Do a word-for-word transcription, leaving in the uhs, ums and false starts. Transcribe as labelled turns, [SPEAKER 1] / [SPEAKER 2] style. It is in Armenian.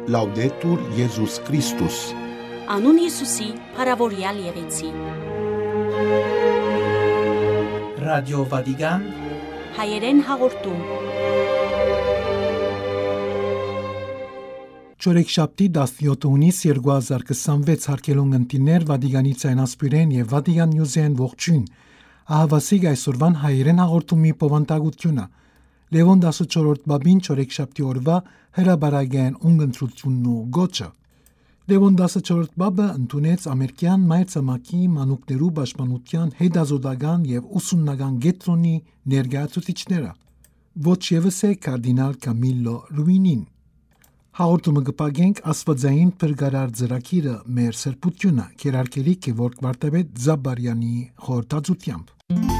[SPEAKER 1] Laudetur Iesus Christus.
[SPEAKER 2] Անուն Հիսուսի, փառավորյալ եղեցի։
[SPEAKER 3] Ռադիո Վատիկան
[SPEAKER 2] հայերեն հաղորդում։
[SPEAKER 4] Չորեքշաբթի տասնյոթ հունիս երկու հազար քսանվեց հարկելուն ընտիներ Վատիկանի ցայնասպիրեն եւ Վատիկան Նյուզեն ողջույն։ Ահավասիկ այսօրվան հայերեն հաղորդումի բովանդակությունը։ Լևոն տասնչորրորդ բաբին չորեքշաբթի օրվա հրաբարագային ունգընտրությունն ու գոչը։ Լևոն տասնչորրորդ բաբը ընդունեց ամերիկյան մայրցամաքի մանուկներու պաշտպանության հետազոտական եւ ուսումնական կենտրոնի ներկայացուցիչները։ Ոչ ևս է կարդինալ Կամիլո Ռուինին։ Հաղորդումը կպագենք աստվածային փրկարար ծրագիրը մեր սրբությունը, քերարկելի Գևորգ Վարդապետ Զաբարյանի խորհրդածությամբ։